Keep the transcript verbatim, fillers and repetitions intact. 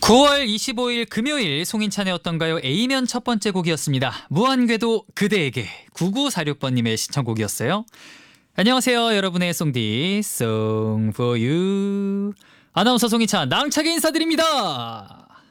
구월 이십오일 금요일 송인찬의 어떤가요? A면 첫 번째 곡이었습니다. 무한궤도 그대에게 구구사육번님의 신청곡이었어요. 안녕하세요 여러분의 송디 Song for you 아나운서 송인찬 낭차게 인사드립니다.